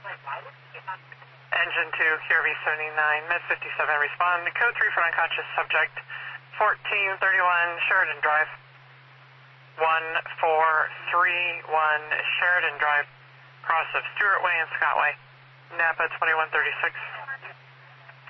Engine 2, QRV 79, Med 57, respond. Code 3 for unconscious subject, 1431 Sheridan Drive. 1431 Sheridan Drive, cross of Stewart Way and Scott Way, Napa 2136.